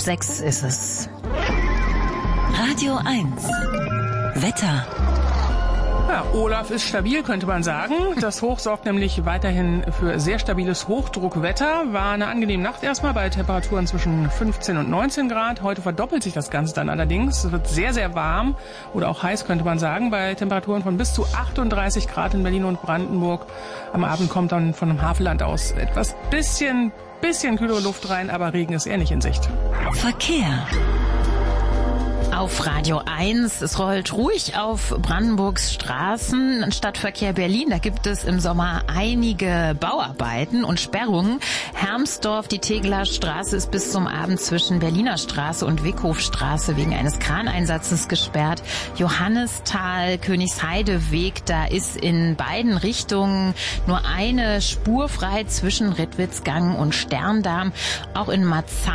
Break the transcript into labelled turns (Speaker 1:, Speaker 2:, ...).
Speaker 1: 6 ist es. Radio 1. Wetter.
Speaker 2: Ja, Olaf ist stabil, könnte man sagen. Das Hoch sorgt nämlich weiterhin für sehr stabiles Hochdruckwetter. War eine angenehme Nacht erstmal bei Temperaturen zwischen 15 und 19 Grad. Heute verdoppelt sich das Ganze dann allerdings. Es wird sehr, sehr warm oder auch heiß, könnte man sagen, bei Temperaturen von bis zu 38 Grad in Berlin und Brandenburg. Am Abend kommt dann von dem Havelland aus etwas bisschen kühlere Luft rein, aber Regen ist eher nicht in Sicht.
Speaker 1: Verkehr. Auf Radio 1, es rollt ruhig auf Brandenburgs Straßen. Stadtverkehr Berlin, da gibt es im Sommer einige Bauarbeiten und Sperrungen. Hermsdorf, die Tegeler Straße ist bis zum Abend zwischen Berliner Straße und Wickhofstraße wegen eines Kraneinsatzes gesperrt. Johannisthal, Königsheideweg, da ist in beiden Richtungen nur eine Spur frei zwischen Rittwitzgang und Sterndarm. Auch in Marzahn